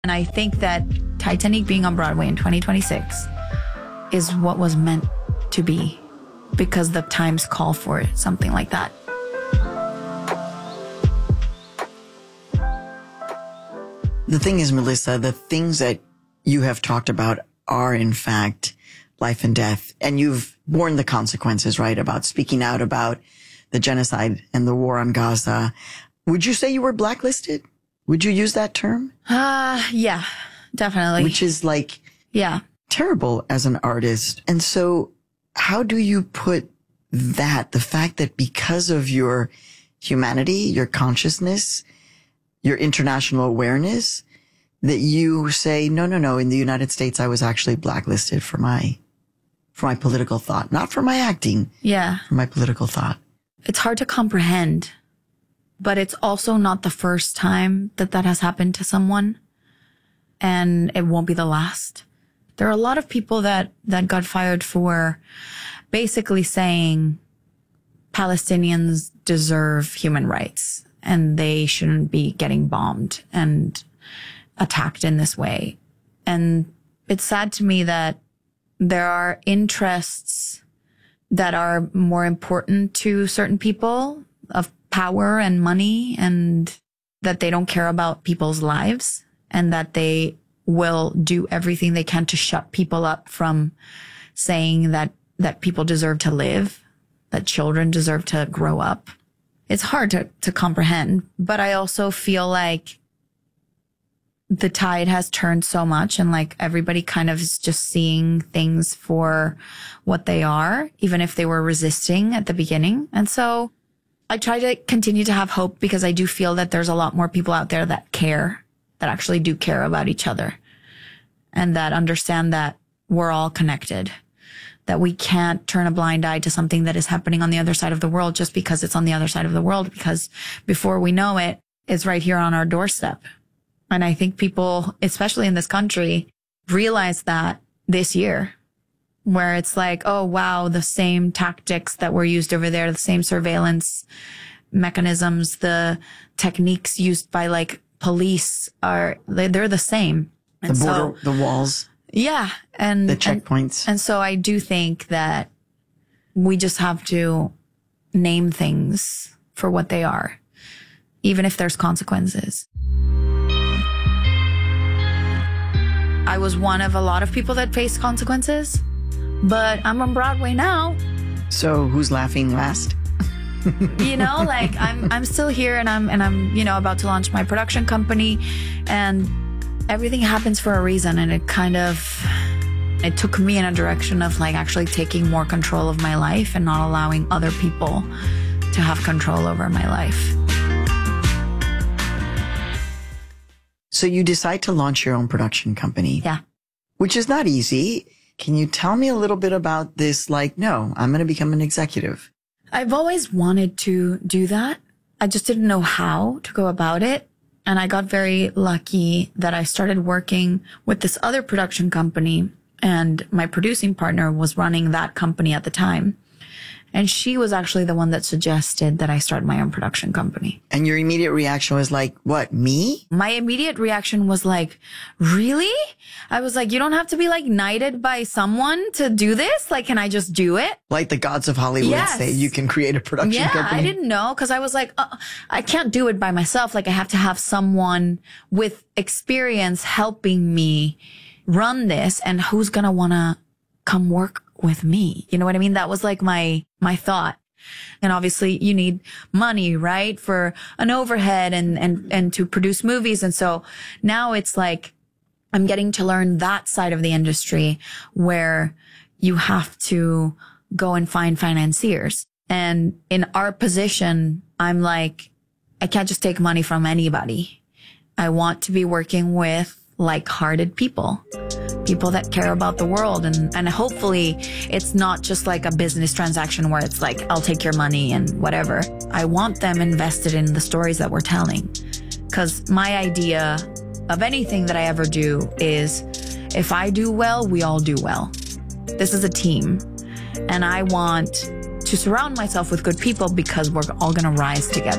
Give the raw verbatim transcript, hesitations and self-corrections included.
And I think that Titanic being on Broadway in twenty twenty-six is what was meant to be, because the times call for it, something like that. The thing is, Melissa, the things that you have talked about are, in fact, life and death. And you've borne the consequences, right, about speaking out about the genocide and the war on Gaza. Would you say you were blacklisted? Would you use that term? Uh, yeah, definitely. Which is like yeah, terrible as an artist. And so how do you put that, the fact that because of your humanity, your consciousness, your international awareness, that you say, no, no, no, in the United States, I was actually blacklisted for my, for my political thought, not for my acting. Yeah. For my political thought. It's hard to comprehend, but it's also not the first time that that has happened to someone, and it won't be the last. There are a lot of people that, that got fired for basically saying Palestinians deserve human rights and they shouldn't be getting bombed and attacked in this way. And it's sad to me that there are interests that are more important to certain people of power and money, and that they don't care about people's lives, and that they will do everything they can to shut people up from saying that, that people deserve to live, that children deserve to grow up. It's hard to, to comprehend, but I also feel like the tide has turned so much, and like everybody kind of is just seeing things for what they are, even if they were resisting at the beginning. And so I try to continue to have hope, because I do feel that there's a lot more people out there that care, that actually do care about each other, and that understand that we're all connected, that we can't turn a blind eye to something that is happening on the other side of the world just because it's on the other side of the world, because before we know it, it's right here on our doorstep. And I think people, especially in this country, realize that this year, where it's like, oh, wow, the same tactics that were used over there, the same surveillance mechanisms, the techniques used by like police are, they're the same. And the border, so, the walls. Yeah. And the checkpoints. And, and so I do think that we just have to name things for what they are, even if there's consequences. I was one of a lot of people that faced consequences, but I'm on Broadway now. So who's laughing last? You know, like I'm, I'm still here, and I'm, and I'm, you know, about to launch my production company, and everything happens for a reason. And it kind of, it took me in a direction of like actually taking more control of my life and not allowing other people to have control over my life. So you decide to launch your own production company. Yeah. Which is not easy. Can you tell me a little bit about this? Like, no, I'm going to become an executive. I've always wanted to do that. I just didn't know how to go about it. And I got very lucky that I started working with this other production company, and my producing partner was running that company at the time. And she was actually the one that suggested that I start my own production company. And your immediate reaction was like, what, me? My immediate reaction was like, really? I was like, you don't have to be like knighted by someone to do this? Like, can I just do it? Like the gods of Hollywood Yes. say you can create a production yeah, company. I didn't know, because I was like, uh, I can't do it by myself. Like, I have to have someone with experience helping me run this, and who's going to want to come work with me? You know what I mean? That was like my, my thought. And obviously you need money, right? For an overhead and, and, and to produce movies. And so now it's like, I'm getting to learn that side of the industry where you have to go and find financiers. And in our position, I'm like, I can't just take money from anybody. I want to be working with like-hearted people. People that care about the world. And, and hopefully it's not just like a business transaction where it's like, I'll take your money and whatever. I want them invested in the stories that we're telling. Because my idea of anything that I ever do is, if I do well, we all do well. This is a team. And I want to surround myself with good people, because we're all going to rise together.